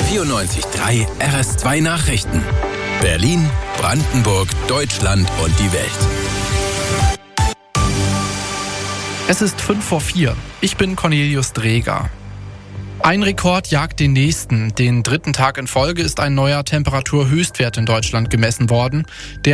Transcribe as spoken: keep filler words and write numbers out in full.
vierundneunzig Komma drei R S zwei Nachrichten. Berlin, Brandenburg, Deutschland und die Welt. Es ist fünf vor vier. Ich bin Cornelius Dreger. Ein Rekord jagt den nächsten. Den dritten Tag in Folge ist ein neuer Temperaturhöchstwert in Deutschland gemessen worden. Der